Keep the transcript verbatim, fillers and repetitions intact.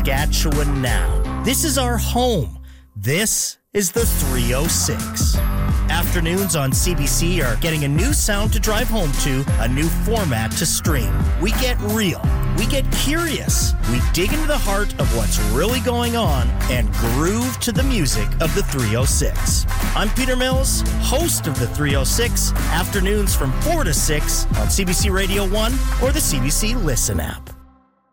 Saskatchewan now. This is our home. This is the three oh six. Afternoons on C B C are getting a new sound to drive home to, a new format to stream. We get real. We get curious. We dig into the heart of what's really going on and groove to the music of the three oh six. I'm Peter Mills, host of the three oh six, afternoons from four to six on C B C Radio one or the C B C Listen app.